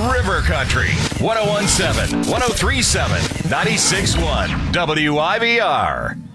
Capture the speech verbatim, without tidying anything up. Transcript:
River Country. one oh one seven, one oh three seven, ninety-six point one W I V R.